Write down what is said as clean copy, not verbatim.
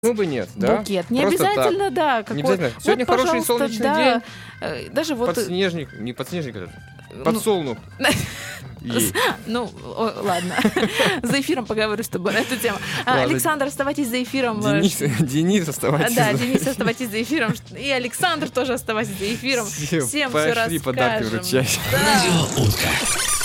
Ну бы нет, да? Букет. Не Просто обязательно, так. да. Не Какой... обязательно. Сегодня вот, хороший пожалуйста, солнечный да. день. Даже вот... Подснежник, не подснежник, это Ну, подсолнух. Ей. Ну, ладно. За эфиром поговорю с тобой на эту тему. Ладно. Александр, оставайтесь за эфиром. Денис, оставайтесь. Да, Денис, оставайтесь за эфиром. И Александр тоже оставайтесь за эфиром. Всем все Пошли подарки расскажем. вручать. Да. Радио Утка.